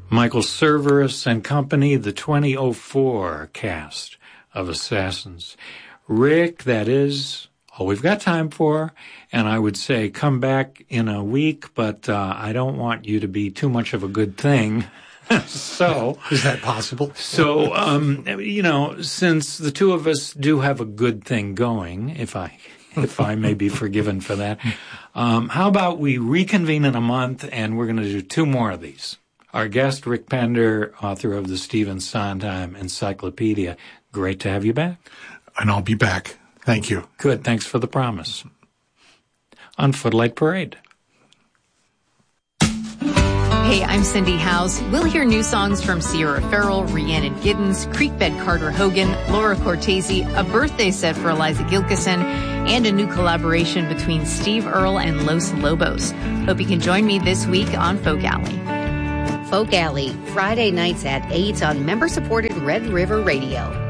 Michael Cerveris and company, the 2004 cast of Assassins. Rick, that is all we've got time for, and I would say come back in a week, but I don't want you to be too much of a good thing. So is that possible? So, since the two of us do have a good thing going, if I may be forgiven for that, how about we reconvene in a month and we're going to do 2 more of these. Our guest, Rick Pender, author of the Stephen Sondheim Encyclopedia. Great to have you back. And I'll be back. Thank you. Good. Thanks for the promise. On Footlight Parade. Hey, I'm Cindy House. We'll hear new songs from Sierra Farrell, Rhiannon Giddens, Creekbed Carter Hogan, Laura Cortese, a birthday set for Eliza Gilkison, and a new collaboration between Steve Earle and Los Lobos. Hope you can join me this week on Folk Alley. Folk Alley, Friday nights at 8 on member-supported Red River Radio.